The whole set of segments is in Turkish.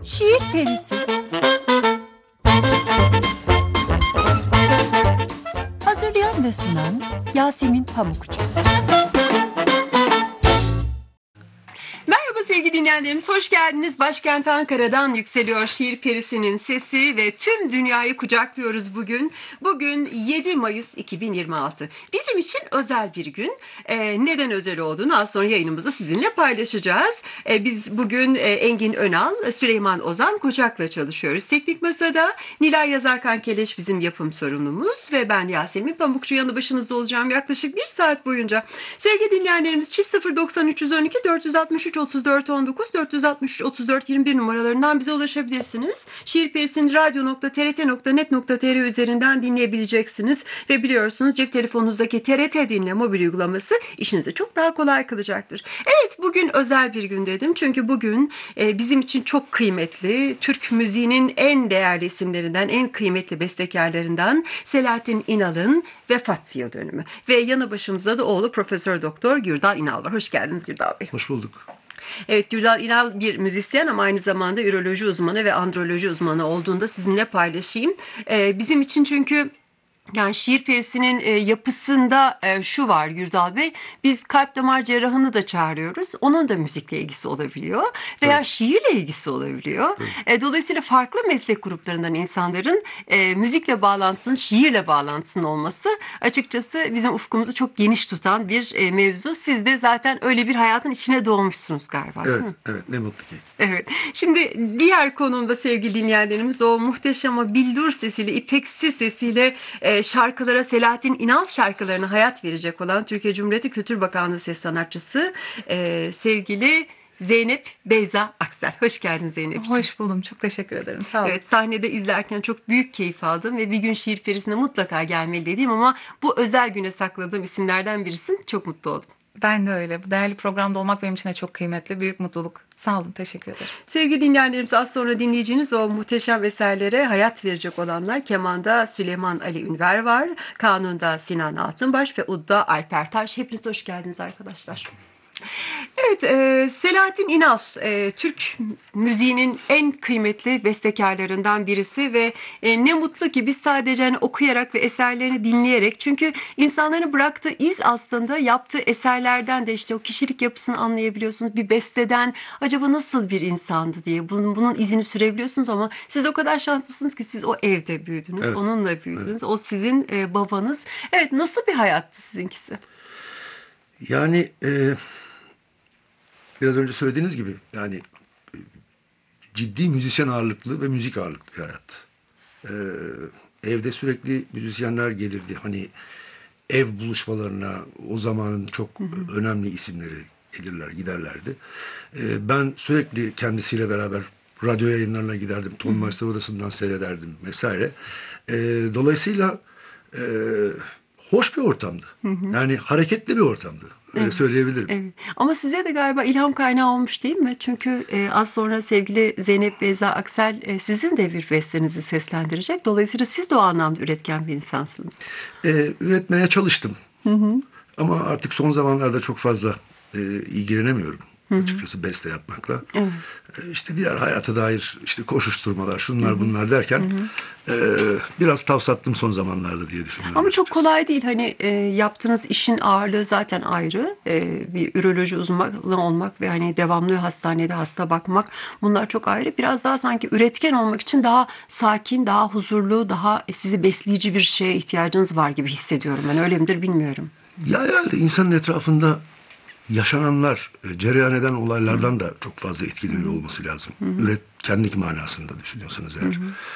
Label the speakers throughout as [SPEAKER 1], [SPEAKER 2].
[SPEAKER 1] Şiir Perisi. Hazırlayan ve sunan Yasemin Pamukçu. Merhaba sevgili dinleyenlerimiz, hoş geldiniz. Başkent Ankara'dan yükseliyor Şiir Perisi'nin sesi ve tüm dünyayı kucaklıyoruz bugün. Bugün 7 Mayıs 2026. Bizim için özel bir gün. Neden özel olduğunu az sonra yayınımızda sizinle paylaşacağız. Biz bugün Engin Önal, Süleyman Ozan Koçak'la çalışıyoruz. Teknik Masa'da Nilay Yazarkan Keleş bizim yapım sorumlumuz ve ben Yasemin Pamukçu yanı başınızda olacağım yaklaşık bir saat boyunca. Sevgili dinleyenlerimiz çift 090 312 463 34 19 463 34 21 numaralarından bize ulaşabilirsiniz. Şiir Perisi'ni radyo.trt.net.tr üzerinden dinleyebileceksiniz ve biliyorsunuz cep telefonunuzdaki TRT Dinle mobil uygulaması işinizi çok daha kolay kılacaktır. Evet, bugün özel bir gün dedim çünkü bugün bizim için çok kıymetli, Türk müziğinin en değerli isimlerinden, en kıymetli bestekarlarından Selahattin İnal'ın vefat yıl dönümü ve yanı başımızda da oğlu Profesör Doktor Gürdal İnal var. Hoş geldiniz Gürdal Bey.
[SPEAKER 2] Hoş bulduk.
[SPEAKER 1] Evet, Gürdal İnal bir müzisyen ama aynı zamanda üroloji uzmanı ve androloji uzmanı olduğunu da sizinle paylaşayım. Bizim için çünkü yani Şiir Perisi'nin yapısında şu var Gürdal Bey, biz kalp damar cerrahını da çağırıyoruz. Onun da müzikle ilgisi olabiliyor veya
[SPEAKER 2] Evet.
[SPEAKER 1] şiirle ilgisi olabiliyor. Dolayısıyla farklı meslek gruplarından insanların müzikle bağlantısının, şiirle bağlantısının olması açıkçası bizim ufkumuzu çok geniş tutan bir mevzu. Siz de zaten öyle bir hayatın içine doğmuşsunuz galiba, değil
[SPEAKER 2] Evet,
[SPEAKER 1] mi?
[SPEAKER 2] evet, ne mutlu ki.
[SPEAKER 1] Evet. Şimdi diğer konumda sevgili dinleyenlerimiz o muhteşem o bildur sesiyle, ipeksi sesiyle şarkılara, Selahattin İnal şarkılarına hayat verecek olan Türkiye Cumhuriyeti Kültür Bakanlığı ses sanatçısı sevgili Zeynep Beyza Aksel. Hoş geldin Zeynep'ciğim.
[SPEAKER 3] Hoş buldum. Çok teşekkür ederim. Sağ olun.
[SPEAKER 1] Evet, sahnede izlerken çok büyük keyif aldım ve bir gün Şiir Perisi'ne mutlaka gelmeli dediğim ama bu özel güne sakladığım isimlerden birisin. Çok mutlu oldum.
[SPEAKER 3] Ben de öyle. Bu değerli programda olmak benim için de çok kıymetli. Büyük mutluluk. Sağ olun. Teşekkür ederim.
[SPEAKER 1] Sevgili dinleyenlerimiz, az sonra dinleyeceğiniz o muhteşem eserlere hayat verecek olanlar Keman'da Süleyman Ali Ünver var. Kanun'da Sinan Altınbaş ve Ud'da Alper Taş. Hepiniz hoş geldiniz arkadaşlar. Evet, Selahattin İnal, Türk müziğinin en kıymetli bestekarlarından birisi ve ne mutlu ki biz sadece hani okuyarak ve eserlerini dinleyerek, çünkü insanların bıraktığı iz aslında yaptığı eserlerden de işte o kişilik yapısını anlayabiliyorsunuz. Bir besteden acaba nasıl bir insandı diye bunun izini sürebiliyorsunuz ama siz o kadar şanslısınız ki siz o evde büyüdünüz,
[SPEAKER 2] Evet.
[SPEAKER 1] onunla büyüdünüz, o sizin babanız. Evet, nasıl bir hayattı sizinkisi?
[SPEAKER 2] Yani biraz önce söylediğiniz gibi yani ciddi müzisyen ağırlıklı ve müzik ağırlıklı bir hayat. Evde sürekli müzisyenler gelirdi. Hani ev buluşmalarına o zamanın çok önemli isimleri gelirler, giderlerdi. Ben sürekli kendisiyle beraber radyo yayınlarına giderdim. Ton Marsal Odası'ndan seyrederdim vesaire. Dolayısıyla hoş bir ortamdı. Yani hareketli bir ortamdı. Öyle söyleyebilirim.
[SPEAKER 1] Evet. Ama size de galiba ilham kaynağı olmuş değil mi? Çünkü az sonra sevgili Zeynep Beyza Aksel sizin de bir bestenizi seslendirecek. Dolayısıyla siz de o anlamda üretken bir insansınız.
[SPEAKER 2] Üretmeye çalıştım. Ama artık son zamanlarda çok fazla ilgilenemiyorum. Açıkçası beste yapmakla. İşte diğer hayata dair işte koşuşturmalar, şunlar bunlar derken biraz tavsattım son zamanlarda diye düşünüyorum.
[SPEAKER 1] Ama çok
[SPEAKER 2] açıkçası.
[SPEAKER 1] kolay değil. Hani yaptığınız işin ağırlığı zaten ayrı. Bir üroloji uzmanı olmak ve hani devamlı hastanede hasta bakmak, bunlar çok ayrı. Biraz daha sanki üretken olmak için daha sakin, daha huzurlu, daha sizi besleyici bir şeye ihtiyacınız var gibi hissediyorum. Ben öyle midir bilmiyorum.
[SPEAKER 2] Ya herhalde insanın etrafında yaşananlar, cereyan eden olaylardan da çok fazla etkileniyor olması lazım. Üretkenlik manasında düşünüyorsanız eğer.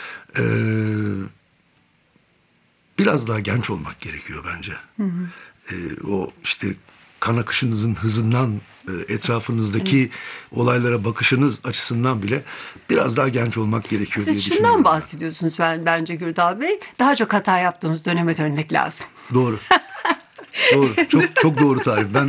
[SPEAKER 2] Biraz daha genç olmak gerekiyor bence. O işte kan akışınızın hızından, etrafınızdaki olaylara bakışınız açısından bile biraz daha genç olmak gerekiyor diye
[SPEAKER 1] Siz
[SPEAKER 2] düşünüyorum.
[SPEAKER 1] şundan bahsediyorsunuz bence Gürdal Bey. Daha çok hata yaptığımız döneme dönmek lazım.
[SPEAKER 2] Doğru. Doğru. Çok doğru tarif. Ben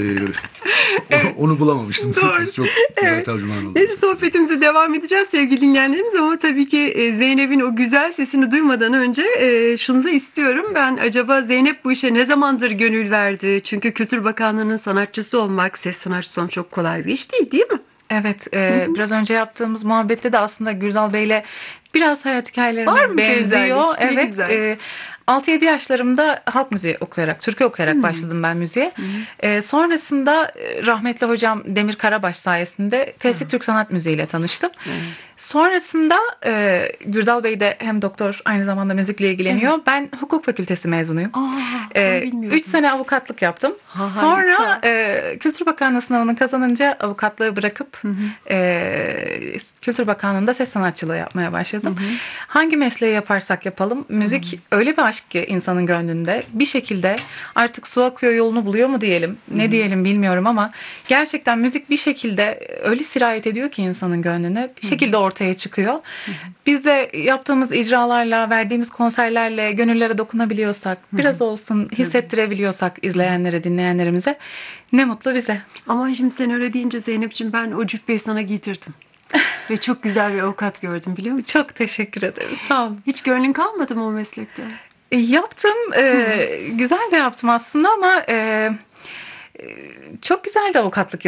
[SPEAKER 2] onu bulamamıştım.
[SPEAKER 1] Doğru.
[SPEAKER 2] Çok güzel tercüman oldu.
[SPEAKER 1] Neyse, sohbetimize devam edeceğiz sevgili dinleyenlerimiz ama tabii ki Zeynep'in o güzel sesini duymadan önce şunu da istiyorum. Ben acaba Zeynep bu işe ne zamandır gönül verdi? Çünkü Kültür Bakanlığı'nın sanatçısı olmak, ses sanatçısı olmak çok kolay bir iş değil mi?
[SPEAKER 3] Evet, biraz önce yaptığımız muhabbette de aslında Gürdal Bey'le biraz hayat
[SPEAKER 1] Var
[SPEAKER 3] hikayelerimiz
[SPEAKER 1] mı
[SPEAKER 3] benziyor.
[SPEAKER 1] benzerlik? Ne
[SPEAKER 3] Evet,
[SPEAKER 1] güzel.
[SPEAKER 3] 6-7 yaşlarımda halk müziği okuyarak, türkü okuyarak başladım ben müziğe. Sonrasında rahmetli hocam Demir Karabaş sayesinde klasik Türk sanat müziğiyle tanıştım. Sonrasında Gürdal Bey de hem doktor aynı zamanda müzikle ilgileniyor. Ben hukuk fakültesi mezunuyum.
[SPEAKER 1] Onu bilmiyordum.
[SPEAKER 3] 3 sene avukatlık yaptım.
[SPEAKER 1] Harika.
[SPEAKER 3] Sonra Kültür Bakanlığı sınavını kazanınca avukatlığı bırakıp Kültür Bakanlığı'nda ses sanatçılığı yapmaya başladım. Hangi mesleği yaparsak yapalım müzik öyle bir aşk ki insanın gönlünde. Bir şekilde artık su akıyor yolunu buluyor mu diyelim, ne diyelim bilmiyorum ama gerçekten müzik bir şekilde öyle sirayet ediyor ki insanın gönlüne. Bir şekilde ortaya çıkıyor. Biz de yaptığımız icralarla, verdiğimiz konserlerle gönüllere dokunabiliyorsak, biraz olsun hissettirebiliyorsak izleyenlere, dinleyenlerimize ne mutlu bize.
[SPEAKER 1] Ama şimdi sen öyle deyince Zeynep'ciğim ben o cübbeyi sana giydirdim. Ve çok güzel bir avukat gördüm biliyor musun?
[SPEAKER 3] Çok teşekkür ederim. Sağ olun.
[SPEAKER 1] Hiç gönlün kalmadı mı o meslekte?
[SPEAKER 3] Yaptım. Güzel de yaptım aslında ama çok güzel de avukatlık